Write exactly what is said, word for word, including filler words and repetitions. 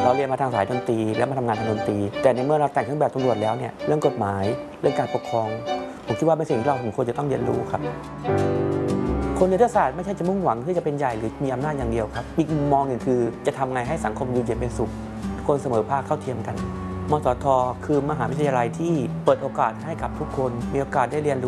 เราเรียนมาทางสายดนตรีแล้วมาทำงานทางดนตรีแต่ในเมื่อเราแต่งเครื่องแบบตำรวจแล้วเนี่ยเรื่องกฎหมายเรื่องการปกครองผมคิดว่าเป็นสิ่งที่เราสมควรจะต้องเรียนรู้ครับคนในรัฐศาสตร์ไม่ใช่จะมุ่งหวังที่จะเป็นใหญ่หรือมีอำนาจอย่างเดียวครับอีกมุมมองหนึ่งคือจะทำไงให้สังคมอยู่เย็นเป็นสุขทุกคนเสมอภาคเท่าเทียมกันมสท.คือมหาวิทยาลัยที่เปิดโอกาสให้กับทุกคนมีโอกาสได้เรียนรู้